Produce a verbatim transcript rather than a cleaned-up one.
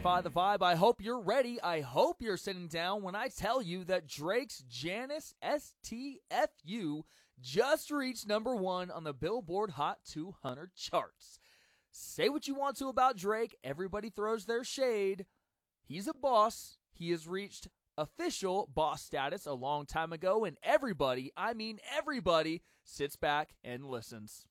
Wi-Fi the Vibe. I hope you're ready. I hope you're sitting down when I tell you that Drake's Janice S T F U just reached number one on the Billboard Hot two hundred charts. Say what you want to about Drake. Everybody throws their shade. He's a boss. He has reached official boss status a long time ago, and everybody, I mean everybody, sits back and listens.